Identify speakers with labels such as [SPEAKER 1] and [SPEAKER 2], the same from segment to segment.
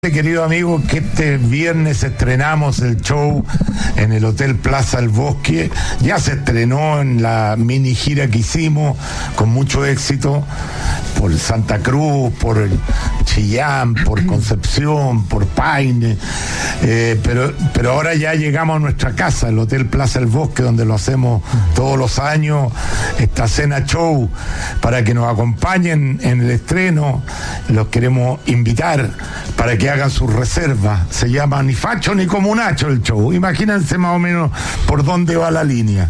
[SPEAKER 1] Querido amigo, que este viernes estrenamos el show en el Hotel Plaza El Bosque. Ya se estrenó en la mini gira que hicimos con mucho éxito por Santa Cruz, por Chillán, por Concepción, por Paine, pero ahora ya llegamos a nuestra casa, el Hotel Plaza El Bosque, donde lo hacemos todos los años, esta cena show, para que nos acompañen en el estreno. Los queremos invitar para que hagan sus reservas. Se llama Ni Facho ni Comunacho el show. Imagínense más o menos por dónde va la línea.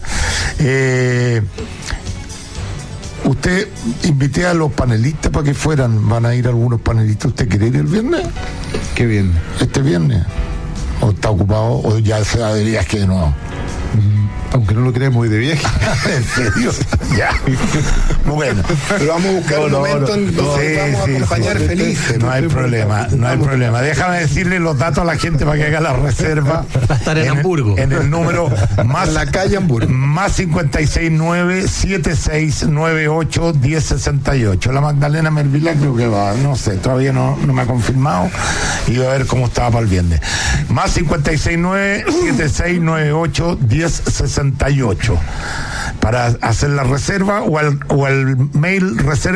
[SPEAKER 1] Usted, invité a los panelistas para que fueran. Van a ir algunos panelistas. ¿Usted quiere ir el viernes?
[SPEAKER 2] ¿Qué viernes?
[SPEAKER 1] ¿Este viernes? ¿O está ocupado? ¿O ya se va de viaje de nuevo?
[SPEAKER 2] Aunque no lo creamos, voy de viaje.
[SPEAKER 1] ¿En serio? Ya. Bueno.
[SPEAKER 3] Pero vamos a buscar un momento en donde vamos a acompañar felices.
[SPEAKER 1] No hay problema, no hay problema. Déjame decirle los datos a la gente para que haga la reserva.
[SPEAKER 4] Va a estar en Hamburgo.
[SPEAKER 1] En el número más...
[SPEAKER 3] En la calle Hamburgo.
[SPEAKER 1] Más 569-7698-1068. La Magdalena Mervila creo que va, no sé, todavía no me ha confirmado. Y va a ver cómo estaba para el viernes. Más 569-7698-1068. Para hacer la reserva o al mail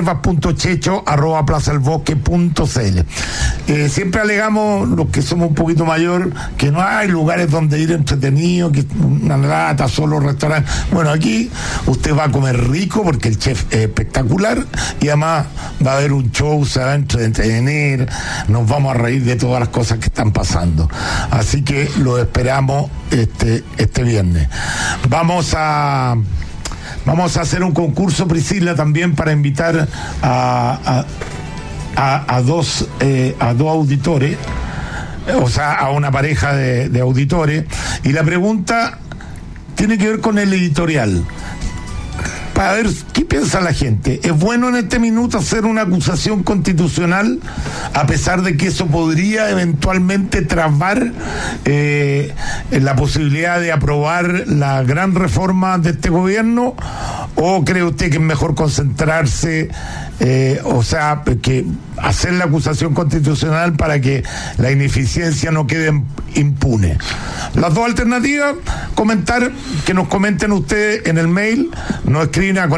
[SPEAKER 1] reservas.checho@plazaelbosque.cl. Siempre alegamos, los que somos un poquito mayor, que no hay lugares donde ir entretenido, que una lata, solo restaurantes. Bueno, aquí usted va a comer rico porque el chef es espectacular y además va a haber un show, se va a entretener, nos vamos a reír de todas las cosas que están pasando. Así que lo esperamos este viernes. Vamos a hacer un concurso, Priscila, también para invitar a dos auditores, o sea, a una pareja de auditores. Y la pregunta tiene que ver con el editorial. Para ver qué piensa la gente. ¿Es bueno en este minuto hacer una acusación constitucional, a pesar de que eso podría eventualmente trabar la posibilidad de aprobar la gran reforma de este gobierno? ¿O cree usted que es mejor concentrarse, que hacer la acusación constitucional para que la ineficiencia no quede impune? Las dos alternativas, que nos comenten ustedes en el mail, nos escriben a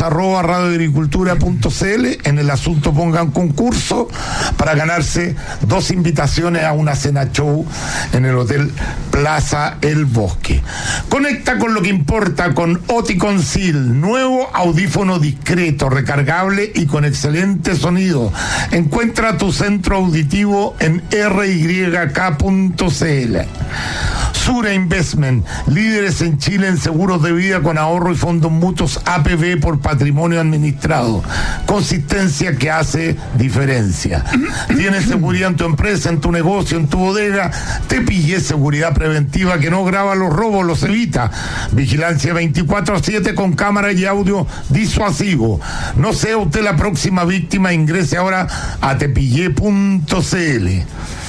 [SPEAKER 1] conectados@radioagricultura.cl, en el asunto pongan concurso para ganarse 2 invitaciones a una cena show en el Hotel Plaza El Bosque. Conecta con lo que importa con Oticon-Sil, nuevo audífono discreto, recargable y con excelente sonido. Encuentra tu centro auditivo en ryk.cl. Sura Investment, líderes en Chile en seguros de vida con ahorro y fondos mutuos APB por patrimonio administrado. Consistencia que hace diferencia. Tienes seguridad en tu empresa, en tu negocio, en tu bodega. Tepillé seguridad preventiva que no graba los robos, los evita. Vigilancia 24/7 con cámara y audio disuasivo. No sea usted la próxima víctima, ingrese ahora a tepillé.cl.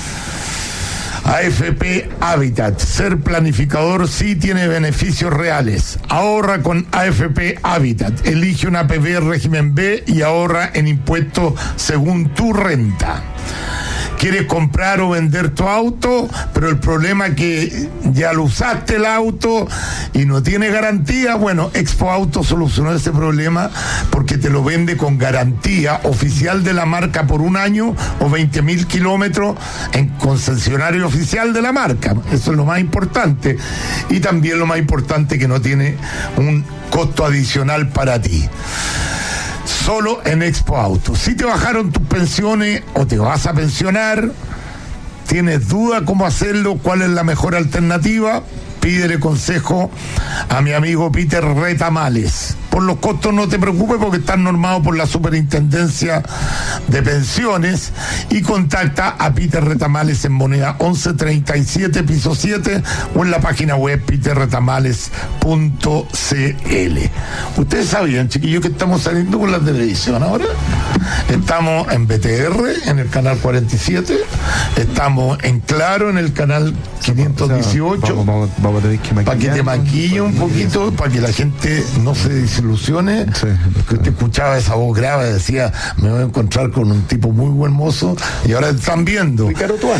[SPEAKER 1] AFP Habitat, ser planificador sí tiene beneficios reales. Ahorra con AFP Habitat, elige una APB régimen B y ahorra en impuestos según tu renta. ¿Quieres comprar o vender tu auto? Pero el problema es que ya lo usaste el auto y no tiene garantía. Bueno, Expo Auto solucionó ese problema porque te lo vende con garantía oficial de la marca por 1 año o 20.000 kilómetros en concesionario oficial de la marca. Eso es lo más importante. Y también lo más importante, que no tiene un costo adicional para ti. Solo en Expo Auto. Si te bajaron tus pensiones o te vas a pensionar, ¿tienes duda cómo hacerlo? ¿Cuál es la mejor alternativa? Pídele consejo a mi amigo Peter Retamales. Por los costos no te preocupes porque están normados por la Superintendencia de Pensiones, y contacta a Peter Retamales en Moneda 1137, piso 7, o en la página web peterretamales.cl. Ustedes sabían, chiquillos, que estamos saliendo con la televisión ahora. Estamos en BTR, en el canal 47. Estamos en Claro, en el canal 518.
[SPEAKER 2] Vamos a tener que maquillar.
[SPEAKER 1] Para que te maquille un poquito, para que la gente no se desilusione.
[SPEAKER 2] Sí.
[SPEAKER 1] Que usted escuchaba esa voz grave, decía, me voy a encontrar con un tipo muy buen mozo, y ahora están viendo.
[SPEAKER 3] Ricardo Toa.